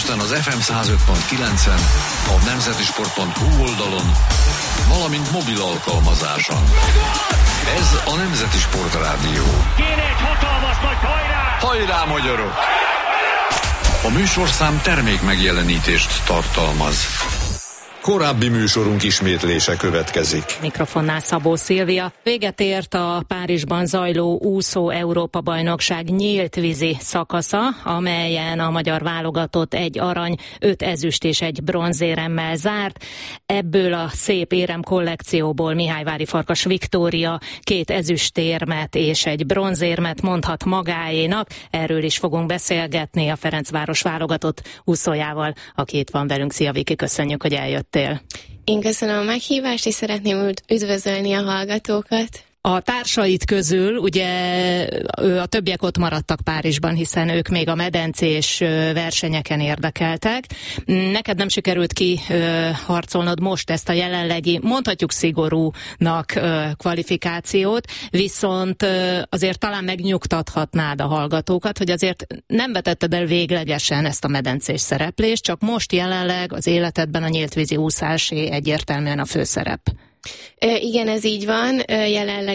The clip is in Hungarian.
Budapesten az FM 105.9-en, a nemzetisport.hu oldalon, valamint mobil alkalmazáson. Ez a Nemzeti Sportrádió. Kéne egy hatalmas nagy hajrá! Hajrá, magyarok! A műsorszám termék megjelenítést tartalmaz. Korábbi műsorunk ismétlése következik. Mikrofonnál Szabó Szilvia. Véget ért a Párizsban zajló úszó Európa-bajnokság nyílt vízi szakasza, amelyen a magyar válogatott 1 arany, 5 ezüst és 1 bronzéremmel zárt. Ebből a szép érem kollekcióból Mihályvári Farkas Viktória 2 ezüstérmet és 1 bronzérmet mondhat magáénak. Erről is fogunk beszélgetni a Ferencváros válogatott úszójával, aki itt van velünk. Szia Viki, köszönjük, hogy eljöttél. Én köszönöm a meghívást, és szeretném üdvözölni a hallgatókat. A társait közül, ugye a többiek ott maradtak Párizsban, hiszen ők még a medencés versenyeken érdekeltek. Neked nem sikerült kiharcolnod most ezt a jelenlegi, mondhatjuk szigorúnak kvalifikációt, viszont azért talán megnyugtathatnád a hallgatókat, hogy azért nem vetetted el véglegesen ezt a medencés szereplést, csak most jelenleg az életedben a nyíltvízi úszásé egyértelműen a főszerep. Igen, ez így van. Jelenleg